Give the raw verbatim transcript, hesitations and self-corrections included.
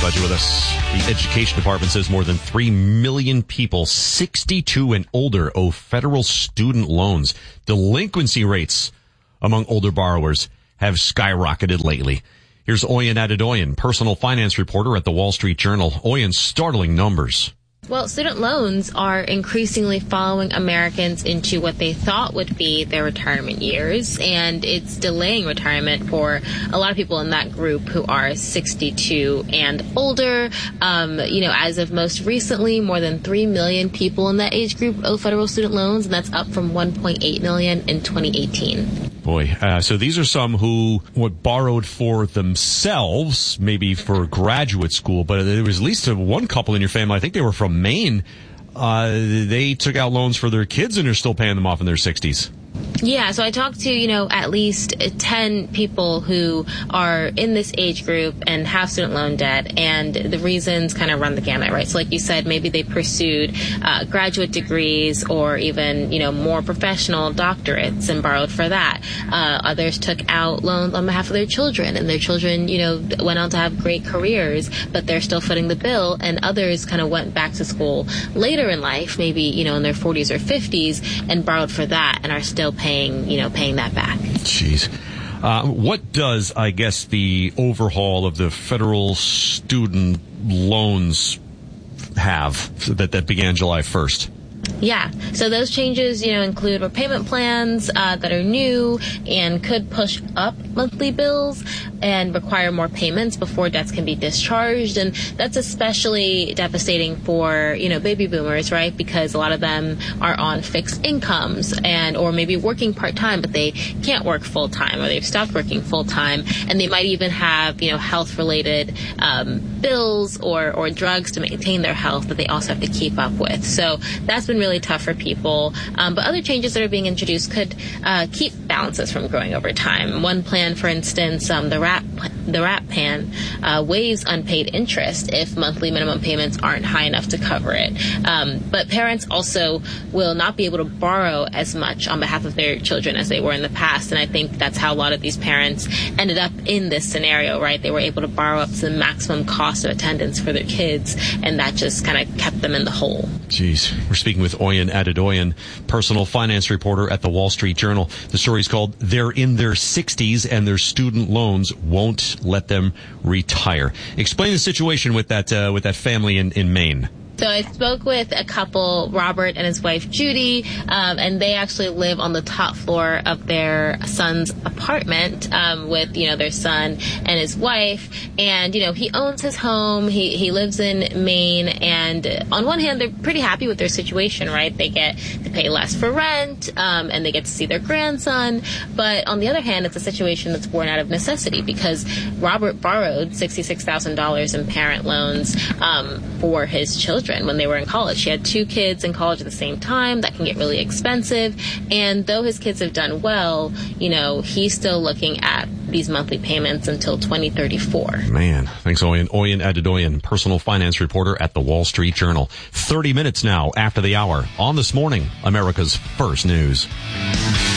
budget with us. The Education Department says more than three million people, sixty-two and older, owe federal student loans. Delinquency rates among older borrowers have skyrocketed lately. Here's Oyen Adedoyan, personal finance reporter at the Wall Street Journal. Oyen, startling numbers. Well, student loans are increasingly following Americans into what they thought would be their retirement years, and it's delaying retirement for a lot of people in that group who are sixty-two and older. Um, you know, as of most recently, more than three million people in that age group owe federal student loans, and that's up from one point eight million in twenty eighteen. Boy, uh, so these are some who what borrowed for themselves, maybe for graduate school, but there was at least one couple in your family, I think they were from Maine. Uh, they took out loans for their kids and are still paying them off in their sixties. Yeah, so I talked to, you know, at least ten people who are in this age group and have student loan debt, and the reasons kind of run the gamut, right? So like you said, maybe they pursued uh, graduate degrees or even, you know, more professional doctorates and borrowed for that. Uh, others took out loans on behalf of their children, and their children, you know, went on to have great careers, but they're still footing the bill, and others kind of went back to school later in life, maybe, you know, in their forties or fifties, and borrowed for that and are still paying, you know, paying that back. Jeez. Uh, what does, I guess, the overhaul of the federal student loans have that, that began July first? Yeah. So those changes, you know, include repayment plans uh, that are new and could push up monthly bills and require more payments before debts can be discharged. And that's especially devastating for, you know, baby boomers, right? Because a lot of them are on fixed incomes and or maybe working part-time, but they can't work full-time, or they've stopped working full-time. And they might even have, you know, health-related um, bills or, or drugs to maintain their health that they also have to keep up with. So that's been really tough for people. Um, but other changes that are being introduced could uh, keep balances from growing over time. One plan, for instance, um, the RAP the RAP plan uh, waives unpaid interest if monthly minimum payments aren't high enough to cover it. Um, but parents also will not be able to borrow as much on behalf of their children as they were in the past. And I think that's how a lot of these parents ended up in this scenario, right? They were able to borrow up to the maximum cost of attendance for their kids, and that just kind of kept them in the hole. Jeez. We're speaking with Oyen Adedoyan, personal finance reporter at the Wall Street Journal. The story's called "They're in Their sixties and Their Student Loans Won't Let Them Retire." Explain the situation with that uh, with that family in, in Maine. So I spoke with a couple, Robert and his wife Judy, um, and they actually live on the top floor of their son's apartment um, with, you know, their son and his wife. And, you know, he owns his home. He he lives in Maine. And on one hand, they're pretty happy with their situation, right? They get to pay less for rent, um, and they get to see their grandson. But on the other hand, it's a situation that's born out of necessity because Robert borrowed sixty-six thousand dollars in parent loans um, for his children when they were in college. He had two kids in college at the same time. That can get really expensive. And though his kids have done well, you know, he's still looking at these monthly payments until twenty thirty-four. Man, thanks, Oyen. Oyen Adedoyan, personal finance reporter at the Wall Street Journal. thirty minutes now after the hour on This Morning, America's First News.